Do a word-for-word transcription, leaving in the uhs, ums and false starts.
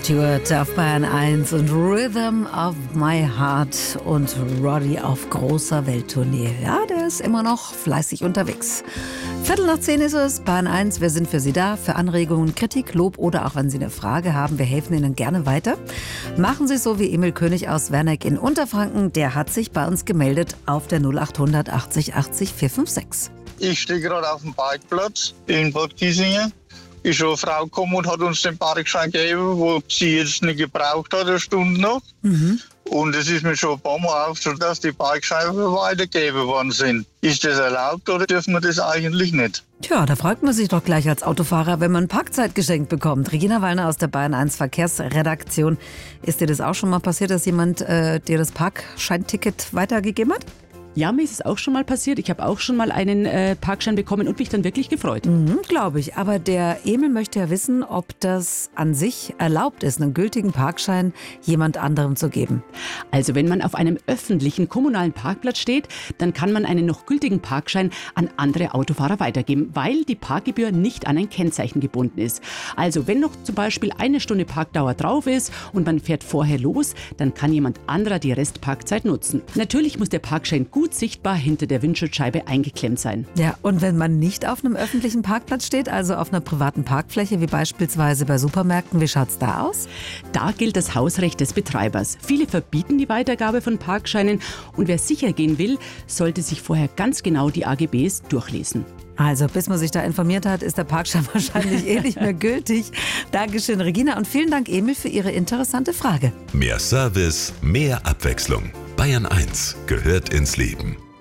Stewart auf Bayern eins und Rhythm of My Heart und Roddy auf großer Welttournee. Ja, der ist immer noch fleißig unterwegs. Viertel nach zehn ist es, Bayern eins. Wir sind für Sie da, für Anregungen, Kritik, Lob oder auch wenn Sie eine Frage haben. Wir helfen Ihnen gerne weiter. Machen Sie es so wie Emil König aus Werneck in Unterfranken. Der hat sich bei uns gemeldet auf der null achthundert achtzig achtzig vier fünf sechs. Ich stehe gerade auf dem Parkplatz in Bad Kissingen. Ist schon eine Frau gekommen und hat uns den Parkschein gegeben, wo sie jetzt nicht gebraucht hat, eine Stunde noch. Mhm. Und es ist mir schon ein paar Mal aufgefallen, dass die Parkscheine weitergegeben worden sind. Ist das erlaubt oder dürfen wir das eigentlich nicht? Tja, da fragt man sich doch gleich als Autofahrer, wenn man Parkzeit geschenkt bekommt. Regina Wallner aus der Bayern eins Verkehrsredaktion. Ist dir das auch schon mal passiert, dass jemand äh, dir das Parkscheinticket weitergegeben hat? Ja, mir ist es auch schon mal passiert. Ich habe auch schon mal einen äh, Parkschein bekommen und mich dann wirklich gefreut. Mhm, glaube ich. Aber der Emil möchte ja wissen, ob das an sich erlaubt ist, einen gültigen Parkschein jemand anderem zu geben. Also wenn man auf einem öffentlichen kommunalen Parkplatz steht, dann kann man einen noch gültigen Parkschein an andere Autofahrer weitergeben, weil die Parkgebühr nicht an ein Kennzeichen gebunden ist. Also wenn noch zum Beispiel eine Stunde Parkdauer drauf ist und man fährt vorher los, dann kann jemand anderer die Restparkzeit nutzen. Natürlich muss der Parkschein gut gut sichtbar hinter der Windschutzscheibe eingeklemmt sein. Ja, und wenn man nicht auf einem öffentlichen Parkplatz steht, also auf einer privaten Parkfläche, wie beispielsweise bei Supermärkten, wie schaut's da aus? Da gilt das Hausrecht des Betreibers. Viele verbieten die Weitergabe von Parkscheinen und wer sicher gehen will, sollte sich vorher ganz genau die A G Bs durchlesen. Also, bis man sich da informiert hat, ist der Parkschein wahrscheinlich eh nicht mehr gültig. Dankeschön, Regina, und vielen Dank, Emil, für Ihre interessante Frage. Mehr Service, mehr Abwechslung. Bayern eins gehört ins Leben.